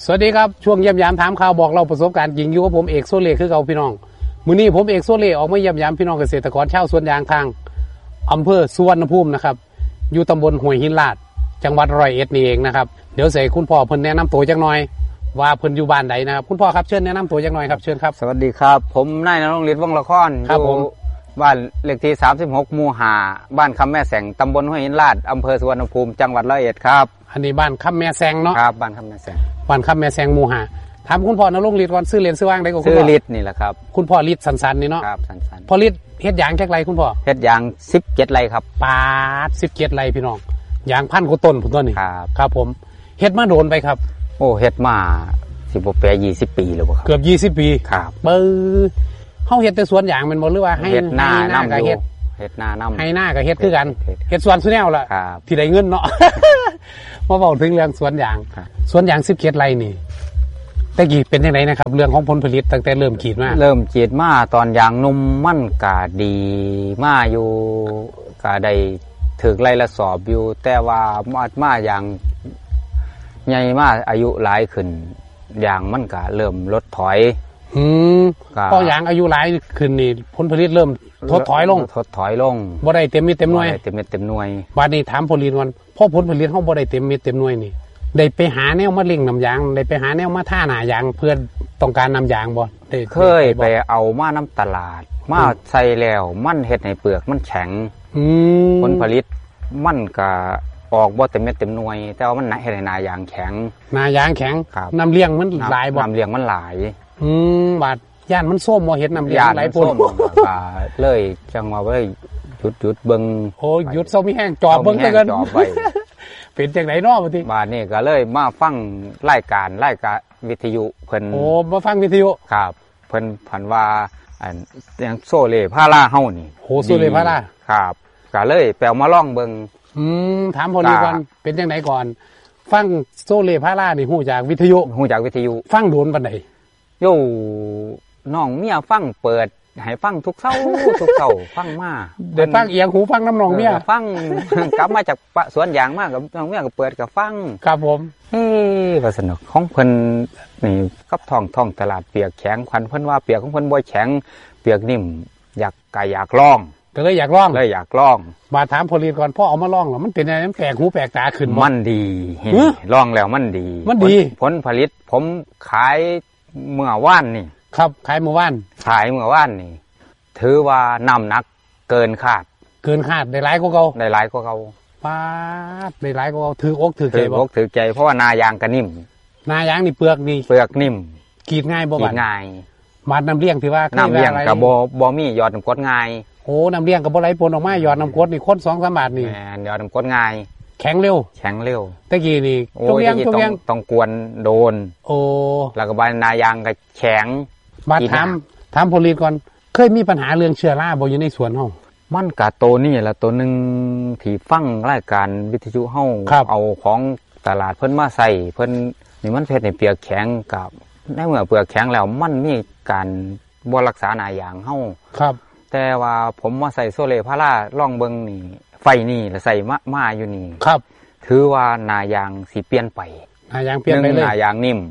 สวัสดีครับช่วงเยี่ยมยามถามข่าวบอกเราประสบการณ์จริงอยู่กับผมเอกโซเล่คือเก่าพี่น้องมื้อนี้ผมเอกโซเล่ออกมาเยี่ยมยามพี่น้องเกษตรกรชาวสวนยางทางอำเภอสุวรรณภูมินะครับอยู่ตำบลห้วยหินลาดจังหวัดร้อยเอ็ดนี่เองนะครับเดี๋ยวใส่คุณพ่อเพิ่นแนะนำตัวจักหน่อยว่าเพิ่นอยู่บ้านใดนะครับคุณพ่อครับเชิญแนะนำตัวจักหน่อยครับเชิญครับสวัสดีครับผมนายณรงค์ฤทธิ์วงศ์ละครอยู่บ้านเลขที่36หมู่5บ้านคำแม่แสงตำบลห้วยหินลาดอำเภอสุวรรณภูมิจังหวัดร้อยเอ็ดครับอันนี้บ้านคำแม่แสงเนาะครับบ้านคำแม่แสงบ้านคำแม่แสงหมู่5ถามคุณพ่อณรงค์ฤทธิ์ก่อนซื้อเรียนซื้อว่างได้ก็คุณพ่อซื้อฤทธิ์นี่แหละครับคุณพ่อฤทธิ์สันๆนี่เนาะครับสันๆพ่อฤทธิ์เฮ็ดยางจักไรคุณพ่อเฮ็ดยาง17ไร่ครับปาด17ไร่พี่น้องยางพันกว่าต้นผมต้นนี่ครับผมเฮ็ดมาโดนไปครับโอ้เฮ็ดมาสิบ่แปร20ปีแล้วบ่ครับเกือบ20ปีครับเฮาเฮ็ดแต่สวนยางแม่นบ่หรือว่าให้เฮ็ดหน้านำก็เฮ็ดหน้านำให้หน้าก็เฮ็ดคือกันเฮ็ดสวนสุแนวล่ะที่ได้เงินเนาะ มาเว้าถึงเรื่องสวนยางสวนยาง17ไร่นี่แต่กี้เป็นจังไดนะครับเรื่องของผลผลิตตั้งแต่เริ่มกรีดมาตอนยางนุ่มมันก็ดีมาอยู่ก็ได้ถึกไร่ละสอบอยู่แต่ว่ามาอย่างใหญ่มาอายุหลายขึ้นยางมันก็เริ่มลดถอยพอยางอายุหลายขึ้นนี่ผลผลิตเริ่มถดถอยลงบ่ได้เต็มเม็ดเต็มหน่วยบัดนี้ถามผลผลิตวันพอผลผลิตเฮาบ่ได้เต็มเม็ดเต็มหน่วยนี่ได้ไปหาแนวมาเล่งน้ำยางได้ไปหาแนวมาท่าหน้ายางเพื่อต้องการน้ำยางบ่เคยไปเอามาน้ำตลาดมาใส่แล้วมันเฮ็ดให้เปลือกมันแข็งผลผลิตมันก็ออกบ่เต็มเม็ดเต็มหน่วยแต่ว่ามันเฮ็ดให้หน้ายางแข็งน้ำเลี้ยงมันหลายบ่น้ำเลี้ยงมันหลายบาดย่านมันส้มบ่เฮ็ดน้ำเลี้ยงหลายพุ่นเลยจังว่าไว้หยุดเบิ่งโอ้หยุดเซามีแห้งจอบเบิ่งแต่เกินจอบไว้เป็นจังได๋เนาะบัดนี้บาดนี้ก็เลยมาฟังรายการวิทยุเพิ่นโอ้มาฟังวิทยุครับเพิ่นผันว่าอันอย่างโซเล่พาราเฮานี่โหโซเล่พาราครับก็เลยไปเอามาลองเบิ่งถามพอดีก่อนเป็นจังได๋ก่อนฟังโซเล่พารานี่ฮู้จากวิทยุฟังโดนปานใดโยน้องเมียฟังเปิดให้ฟังทุกเช้าฟังมาเดินฟังเอียงหูฟังน้ำน้องเมียฟังกลับมาจากสวนยางมากกับน้องเมียก็เปิดกับฟังครับผมว่าสนุกของเพิ่นนี่กับท้องตลาดเปียกแข็งควันเพิ่นว่าเปียกของเพิ่นบ่แข็งเปียกนิ่มอยากลองก็เลยอยากลองมาถามผลิตก่อนพ่อเอามาลองแล้วมันเป็นอะไรมันแปลกหูแปลกตาขึ้นมันดีลองแล้วมันดีผลผลิตผมขายเมื่อวานนี่ครับขายเมื่อวานนี่ถือว่าน้ำหนักเกินคาดได้หลายกว่าเก่าป้าได้หลายกว่าเก่าถืออกถือใจเพราะว่านายางก็นิ่มนายางนี่เปลือกนิ่มกรีดง่ายบ่บาดง่ายบาดน้ำเลี้ยงที่ว่าน้ำเลี้ยงกับบ่มีหยอดน้ำกรดง่ายโอ้น้ำเลี้ยงกับบ่ไหลปนออกมาหยอดน้ำกรดนี่คน 2-3 บาทนี่หยอดน้ำกรดง่ายแข็งเร็วตะกี้นี่ต้องเลี้ยงต้องกวนโดนโอ้แล้วก็ใบนายางก็แข็งบาดถามผลิตก่อนเคยมีปัญหาเรื่องเชื้อราบ่อยู่ในสวนเฮามันกะโตนี่ละตัวนึงที่ฟังรายการวิทยุเฮาเอาของตลาดเพิ่นมาใส่เพิ่นนี่มันเฮ็ดให้เปลือกแข็งกับในเมื่อเปลือกแข็งแล้วมันมีการบ่รักษาหน้ายางเฮาครับแต่ว่าผมมาใส่โซเล่พาราลองเบิ่งนี่ไฟนี่แล้วใส่มาอยู่นี่ครับถือว่าหน้ายางสิเปลี่ยนไปหน้ายางเปลี่ยนไปเลยหน้ายางนิ่ม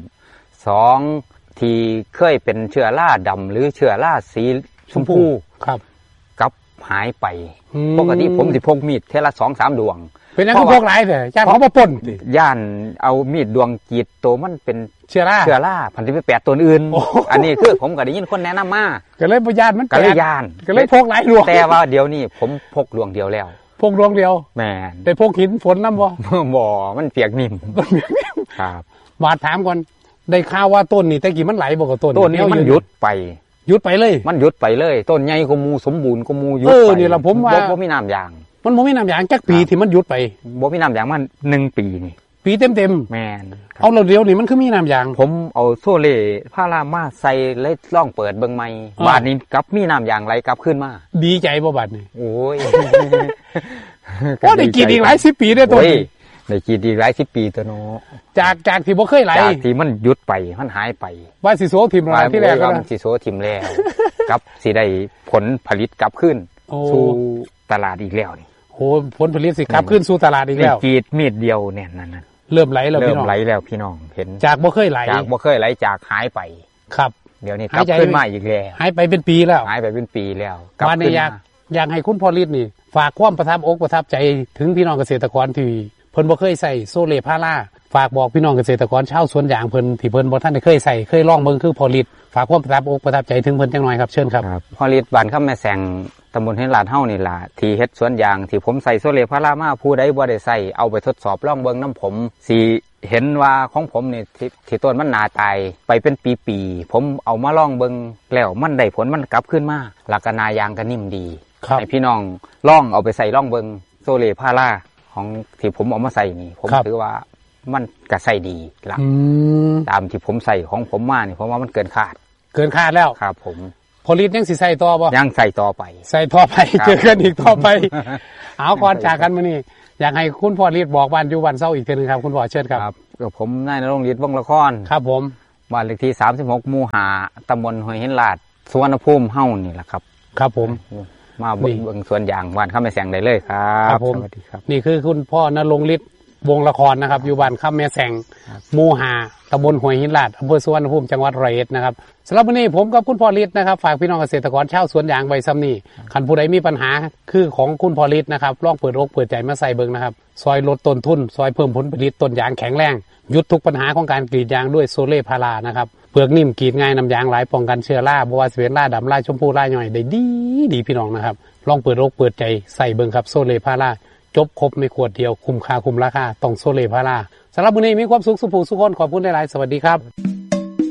2ที่เคยเป็นเชื้อราดำหรือเชื้อราสีชมพูครับกับหายไปปกติผมสิพกมีดเท่าละ 2-3 ดวงเป็นนั่นคือพกหลายเด้อย่านเขาบ่ป่นติย่านเอามีดดวงกรีดโตมันเป็นเชื้อราพันธุ์ไปแปดตัวอื่นอันนี้คือผมก็ได้ยินคนแนะนำมาก็เลยบ่ย่านมันก็เลยย่านก็เลยพกหลายดวงแต่ว่าเดี๋ยวนี้ผมพกดวงเดียวแล้วพกดวงเดียวแม่นได้พกหินฝนนำบ่มันเปียกนิ่มครับบาดถามก่อนได้ข่าวว่าต้นนี่แต่กี้มันไหลบ่กับต้นนี้มันหยุดไปเลยมันหยุดไปเลยต้นใหญ่กว่าหมู่สมบูรณ์กว่าหมู่หยุดไปนี่ล่ะผมว่าบ่มีน้ำยางมันบ่มีน้ำยางจักปีที่มันหยุดไปบ่มีน้ำยางมัน1 ปีนี่ปีเต็มแม่นเอาเราเดียวนี่มันคือมีน้ำยางผมเอาโซเล่พารามาใส่เลยลองเปิดเบิ่งใหม่บาดนี้กลับมีน้ำยางไหลกลับขึ้นมาดีใจบ่บาดนี่โอ้ยก็ได้กินอีกหลาย10 ปีได้ตัวนี้ได้กินอีกหลาย10 ปีตัวเนาะจากที่บ่เคยไหลจากที่มันหยุดไปมันหายไปว่าสิโซทิ่มแล้วที่แรกก็สิโซทิ่มแล้วกับสิได้ผลผลิตกลับขึ้นสู่ตลาดอีกแล้วนี่โหผลผลิตสิกลับขึ้นสู่ตลาดอีกแล้วกรีดมีดเดียวเนี่ยนั่นเริ่มไหลแล้วเริ่พี่มน้องไหลแล้วพี่น้องเห็นจากบ่เคยไหลจากบ่เคยไหลจากหายไปครับเดี๋ยวนี้กลับขึ้นมาอีกแล้วหายไปเป็นปีแล้วหายไปเป็นปีแล้วกลับวันขึ้นี้นอยากให้คุณพ่อฤทธิ์นี่ฝากความประทับอกประทับใจถึงพี่น้องเกษตรกรที่เพิ่นบ่เคยใส่โซเลพาราฝากบอกพี่น้องเกษตรกรชาวสวนยางเพิ่นที่เพิ่นบ่ทันได้เคยใส่เคยลองเบิ่งคือพ่อฤทธิ์ฝากความประทับอกประทับใจถึงเพิ่นจังหน่อยครับเชิญครับครับพอฤทธิ์บ้านคำแม่แสงตำบลเฮลาดเฮานี่ล่ะที่เฮ็ดสวนยางที่ผมใส่โซเลพารามาผู้ใดบ่ได้ใส่เอาไปทดสอบลองเบิ่งน้ำผมสิเห็นว่าของผมนี่ที่ต้นมันหนาตายไปเป็นปีๆผมเอามาลองเบิ่งแล้วมันได้ผลมันกลับขึ้นมาแล้วก็นายางก็นิ่มดีครับให้พี่น้องลองเอาไปใส่ลองเบิ่งโซเลพาราของที่ผมเอามาใส่นี่ผมถือว่ามันก็ใส่ดีละ ตามที่ผมใส่ของผมมานี่ผมว่ามันเกินคาดเกินคาดแล้วครับผมพอฤทธิ์ยังสิใส่ต่อบ่ยังใส่ต่อไปใส่ต่อไปครับเจอกันอีกต่อไป เอาก่อนจากกันมื้อนี้อยากให้คุณพ่อฤทธิ์บอกบ้านอยู่บ้านเซาอีกเทื่อนึงครับคุณพ่อเชิญครับกับผมนายณรงค์ฤทธิ์วงศ์ละครครับผมบ้านเลขที่36หมู่5ตำบลห้วยหินลาดสุวรรณภูมิเฮานี่แหละครับครับผมมาเบิ่งสวนยางบ้านข้ามแม่แสงได้เลยครัครับ บผมสวัสดีครับนี่คือคุณพ่อนรงค์ฤทธิ์วงละครนะครับ อยู่บ้านข้ามแม่แสงหมู่ห้าตำบลห้วยหินลาดอำเภอสุวรรณภูมิจังหวัดร้อยเอ็ดนะครับสำหรับวันนี้ผมกับคุณพ่อฤทธิ์นะครับฝากพี่น้องเกษตรกรชาวสวนยางไว้ซ้ำนี่คันผู้ใดมีปัญหาคือของคุณพ่อฤทธิ์นะครับลองเปิดอกเปิดใจมาใส่เบิ่งนะครับซอยลดต้นทุนซอยเพิ่มผลผลิตต้นยางแข็งแรงหยุดทุกปัญหาของการกรีดยางด้วยโซเล่พารานะครับเปลือกนิ่มกรีดง่ายน้ำยางไหลป้องกันเชื้อราบ่ว่าสิเป็นราดำราชมพูราย่อยได้ดีพี่น้องนะครับลองเปิดอกเปิดใจใส่เบิ่งครับโซเล่พาราจบครบในขวดเดียวคุ้มค่าคุ้มราคาต้องโซเล่พาราสำหรับวันนี้มีความสุขสุขสุขคนขอบคุณหลายๆสวัสดีครับ